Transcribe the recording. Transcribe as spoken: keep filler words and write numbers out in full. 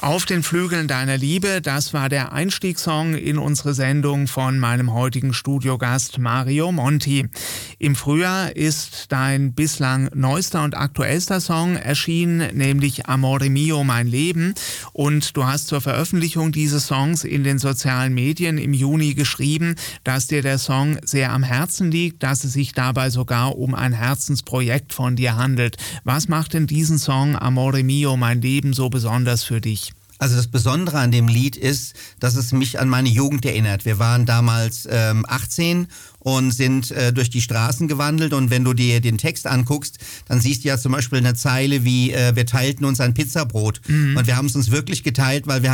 Auf den Flügeln deiner Liebe, das war der Einstiegssong in unsere Sendung von meinem heutigen Studiogast Mario Monti. Im Frühjahr ist dein bislang neuester und aktuellster Song erschienen, nämlich Amore Mio, mein Leben. Und du hast zur Veröffentlichung dieses Songs in den sozialen Medien im Juni geschrieben, dass dir der Song sehr am Herzen liegt, dass es sich dabei sogar um ein Herzensprojekt von dir handelt. Was macht denn diesen Song Amore Mio, mein Leben so besonders für dich? Also das Besondere an dem Lied ist, dass es mich an meine Jugend erinnert. Wir waren damals ähm, achtzehn und sind äh, durch die Straßen gewandelt, und wenn du dir den Text anguckst, dann siehst du ja zum Beispiel eine Zeile wie äh, wir teilten uns ein Pizzabrot. Mhm. Und wir haben es uns wirklich geteilt, weil wir